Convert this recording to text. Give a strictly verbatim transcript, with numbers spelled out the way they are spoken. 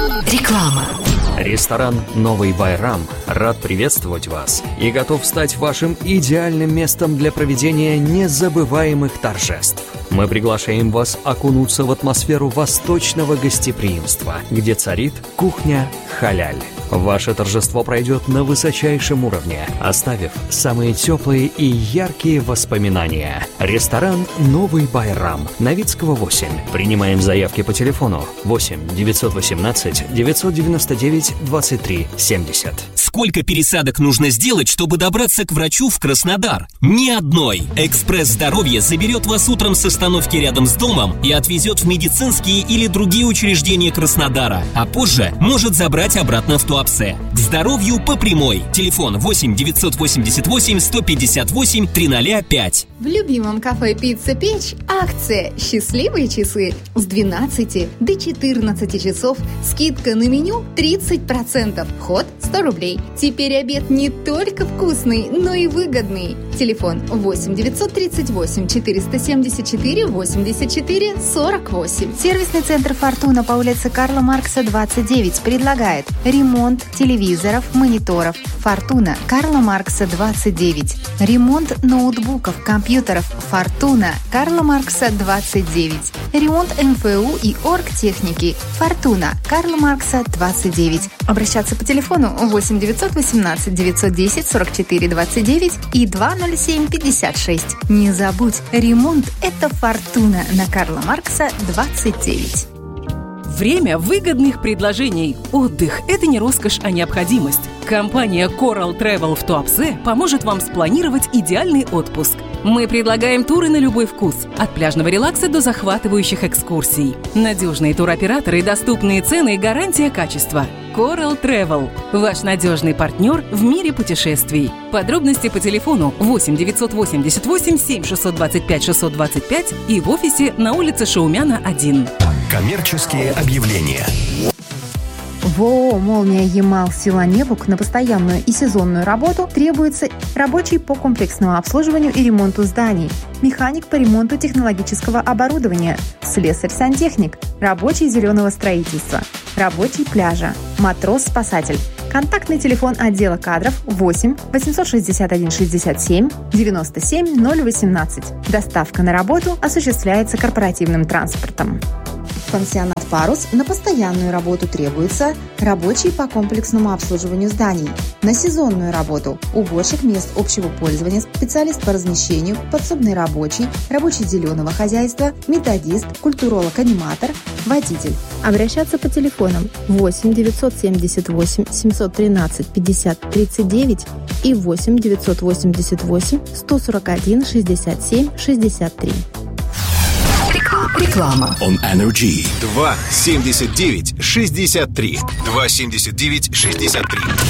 Реклама. Ресторан «Новый Байрам» рад приветствовать вас и готов стать вашим идеальным местом для проведения незабываемых торжеств. Мы приглашаем вас окунуться в атмосферу восточного гостеприимства, где царит кухня халяль. Ваше торжество пройдет на высочайшем уровне, оставив самые теплые и яркие воспоминания. Ресторан «Новый Байрам», Новицкого, восемь. Принимаем заявки по телефону восемь девятьсот восемнадцать девятьсот девяносто девять двадцать три семьдесят. Сколько пересадок нужно сделать, чтобы добраться к врачу в Краснодар? Ни одной. «Экспресс Здоровья» заберет вас утром с остановки рядом с домом и отвезет в медицинские или другие учреждения Краснодара, а позже может забрать обратно в Туапсе. К здоровью по прямой. Телефон восемь девятьсот восемьдесят восемь сто пятьдесят восемь триста пять. В любимом кафе «Пицца Печь» акция «Счастливые часы» с двенадцати до четырнадцати часов. Скидка на меню тридцать процентов. Вход сто рублей. Теперь обед не только вкусный, но и выгодный. Телефон восемь девятьсот тридцать восемь четыреста семьдесят четыре восемьдесят четыре сорок восемь. Сервисный центр «Фортуна» по улице Карла Маркса, двадцать девять предлагает ремонт телевизоров, мониторов. «Фортуна», Карла Маркса, двадцать девять. Ремонт ноутбуков, компьютеров. «Фортуна», Карла Маркса, двадцать девять. Ремонт эм эф у и оргтехники. «Фортуна», Карла Маркса, двадцать девять. Обращаться по телефону восемь девятьсот восемнадцать девятьсот десять сорок четыре двадцать девять и два ноль семь пятьдесят шесть. Не забудь, ремонт – это «Фортуна» на Карла Маркса, двадцать девять. Время выгодных предложений. Отдых – это не роскошь, а необходимость. Компания Coral Travel в Туапсе поможет вам спланировать идеальный отпуск. Мы предлагаем туры на любой вкус, от пляжного релакса до захватывающих экскурсий. Надежные туроператоры, доступные цены и гарантия качества. Coral Travel – ваш надежный партнер в мире путешествий. Подробности по телефону восемь девятьсот восемьдесят восемь семь шестьсот двадцать пять шестьсот двадцать пять и в офисе на улице Шаумяна, один. Коммерческие объявления. В ООО «Молния Ямал» Сила-Невук на постоянную и сезонную работу требуется рабочий по комплексному обслуживанию и ремонту зданий, механик по ремонту технологического оборудования, слесарь-сантехник, рабочий зеленого строительства, рабочий пляжа, матрос-спасатель. Контактный телефон отдела кадров восемь восемьсот шестьдесят один шестьдесят семь девяносто семь ноль восемнадцать. Доставка на работу осуществляется корпоративным транспортом. Пансионат «Парус» на постоянную работу требуется рабочий по комплексному обслуживанию зданий. На сезонную работу уборщик мест общего пользования, специалист по размещению, подсобный рабочий, рабочий зеленого хозяйства, методист, культуролог-аниматор, водитель. Обращаться по телефонам восемь девятьсот семьдесят восемь семьсот тринадцать пятьдесят тридцать девять и восемь девятьсот восемьдесят восемь сто сорок один шестьдесят семь шестьдесят три. Реклама. On Energy. два семьдесят девять шестьдесят три. два семьдесят девять шестьдесят три.